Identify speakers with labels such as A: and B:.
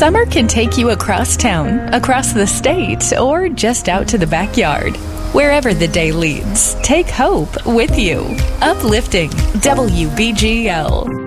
A: Summer can take you across town, across the state, or just out to the backyard. Wherever the day leads, take hope with you. Uplifting WBGL.